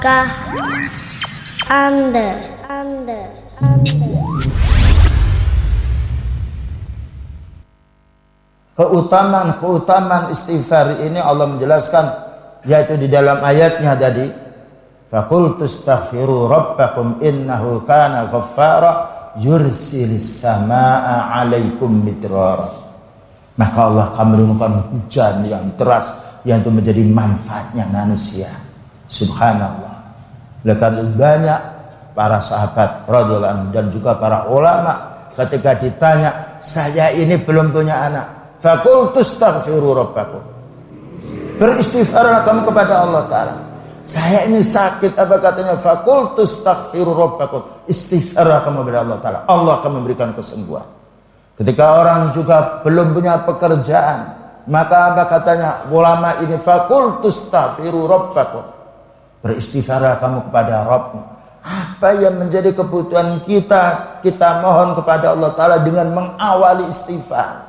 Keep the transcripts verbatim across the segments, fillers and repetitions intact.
Kah Anda Anda Anda Keutamaan-keutamaan istighfar ini Allah menjelaskan, yaitu di dalam ayatnya tadi, faqultu astaghfiru rabbakum innahu kana ghaffara yursilis samaa 'alaikum midrara. Maka Allah akan menurunkan hujan yang deras yang itu menjadi manfaatnya manusia. Subhanallah. Oleh karena banyak para sahabat radhiyallahu anhum dan juga para ulama ketika ditanya, saya ini belum punya anak, faqultu astaghfiru rabbakum, beristighfarlah kamu kepada Allah Ta'ala. Saya ini sakit, apa katanya, faqultu astaghfiru rabbakum, istighfarlah kamu kepada Allah Ta'ala, Allah akan memberikan kesembuhan. Ketika orang juga belum punya pekerjaan, maka apa katanya ulama ini, faqultu astaghfiru rabbakum, beristighfarlah kamu kepada Rabbmu. Apa yang menjadi kebutuhan kita, kita mohon kepada Allah Ta'ala dengan mengawali istighfar.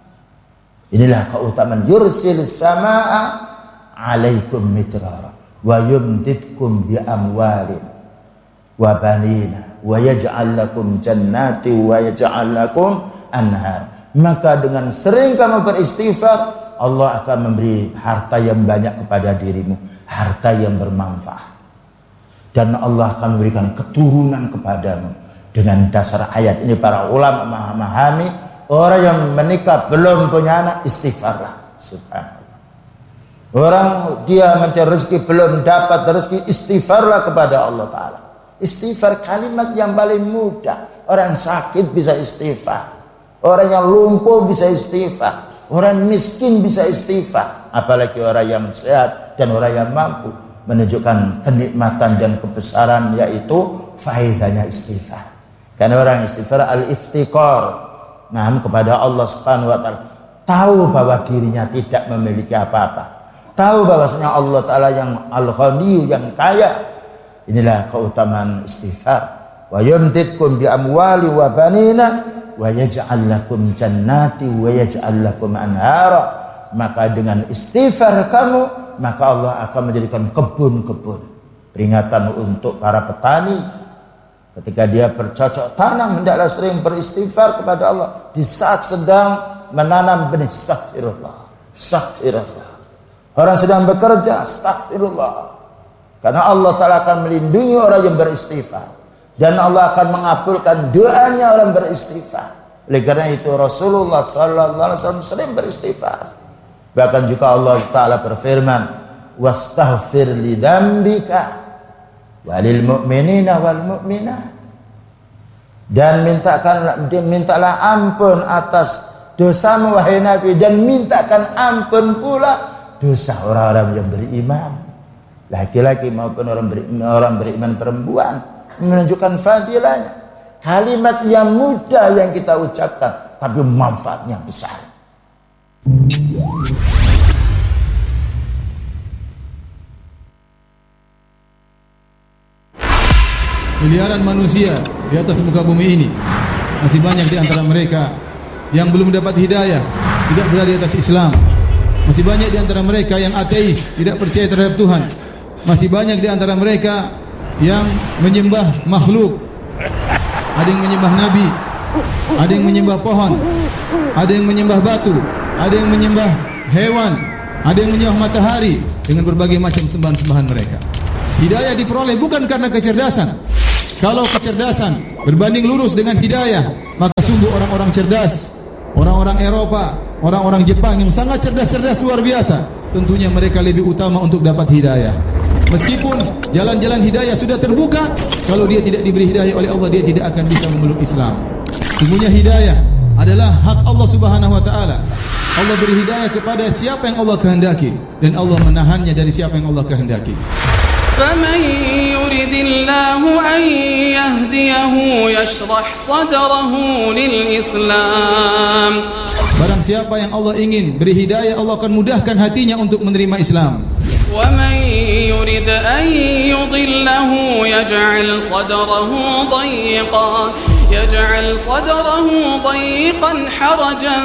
Inilah keutamaan yursilis samaa 'alaikum midrara wa yumdidkum bi amwalin wa banina wa yaj'al lakum jannati wa yaj'al lakum anhar. Maka dengan sering kamu beristighfar, Allah akan memberi harta yang banyak kepada dirimu, harta yang bermanfaat, dan Allah akan memberikan keturunan kepadamu. Dengan dasar ayat ini para ulama memahami, orang yang menikah belum punya anak, istighfarlah. Subhanallah. Orang dia mencari rezeki belum dapat rezeki, istighfarlah kepada Allah Ta'ala. Istighfar kalimat yang paling mudah. Orang sakit bisa istighfar, orang yang lumpuh bisa istighfar, orang miskin bisa istighfar, apalagi orang yang sehat dan orang yang mampu. Menunjukkan kenikmatan dan kebesaran, yaitu faedahnya istighfar. Karena orang istighfar al-iftiqar, nah, kepada Allah Subhanahu wa Ta'ala, tahu bahwa dirinya tidak memiliki apa-apa, tahu bahwasanya Allah Ta'ala yang al-ghani, yang kaya. Inilah keutamaan istighfar. Wa yumdidkum bi amwali wa banina wa yaj'al lakum jannati wa yaj'al lakum anhara. Maka dengan istighfar kamu, maka Allah akan menjadikan kebun-kebun. Peringatan untuk para petani, ketika dia bercocok tanam, hendaklah sering beristighfar kepada Allah di saat sedang menanam benih. Astaghfirullah, astaghfirullah. Orang sedang bekerja, astaghfirullah. Karena Allah Ta'ala akan melindungi orang yang beristighfar, dan Allah akan mengabulkan doanya orang beristighfar. Oleh karena itu Rasulullah sallallahu alaihi wasallam sering beristighfar. Bahkan juga Allah Ta'ala berfirman, wastaghfir li dzambika walil mu'minina wal mu'minat, dan mintakan mintalah ampun atas dosamu wahai Nabi, dan mintakan ampun pula dosa orang-orang yang beriman, laki-laki maupun orang beriman, orang beriman perempuan. Menunjukkan fadilahnya. Kalimat yang mudah yang kita ucapkan, tapi manfaatnya besar. Miliaran manusia di atas muka bumi ini, masih banyak di antara mereka yang belum dapat hidayah, tidak berada di atas Islam. Masih banyak di antara mereka yang ateis, tidak percaya terhadap Tuhan. Masih banyak di antara mereka yang menyembah makhluk. Ada yang menyembah nabi, ada yang menyembah pohon, ada yang menyembah batu, ada yang menyembah hewan, ada yang menyembah matahari, dengan berbagai macam sembahan-sembahan mereka. Hidayah diperoleh bukan karena kecerdasan. Kalau kecerdasan berbanding lurus dengan hidayah, maka sungguh orang-orang cerdas, orang-orang Eropa, orang-orang Jepang yang sangat cerdas-cerdas luar biasa, tentunya mereka lebih utama untuk dapat hidayah. Meskipun jalan-jalan hidayah sudah terbuka, kalau dia tidak diberi hidayah oleh Allah, dia tidak akan bisa memeluk Islam. Sungguhnya hidayah adalah hak Allah Subhanahu wa Ta'ala. Allah beri hidayah kepada siapa yang Allah kehendaki, dan Allah menahannya dari siapa yang Allah kehendaki. فَمَنْ يُرِدِ اللَّهُ أَنْ يَهْدِيَهُ يَشْرَحْ صَدْرَهُ لِلْإِسْلَامِ. Barang siapa yang Allah ingin beri hidayah, Allah akan mudahkan hatinya untuk menerima Islam. وَمَنْ يُرِدْ أَنْ يُضِلَّهُ يَجْعَلْ صَدْرَهُ ضَيِّقًا يَجْعَلْ صَدْرَهُ ضَيِّقًا حَرَجًا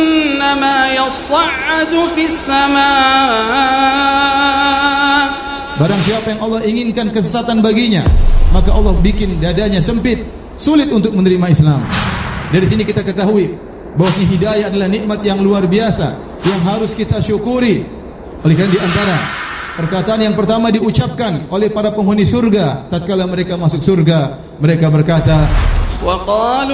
كَأَنَّمَا يَصَّعَّدُ فِي السَّمَاءِ Barang siapa yang Allah inginkan kesesatan baginya, maka Allah bikin dadanya sempit, sulit untuk menerima Islam. Dari sini kita ketahui bahwasanya hidayah adalah nikmat yang luar biasa yang harus kita syukuri. Oleh kerana di antara perkataan yang pertama diucapkan oleh para penghuni surga tatkala mereka masuk surga, mereka berkata, وقالوا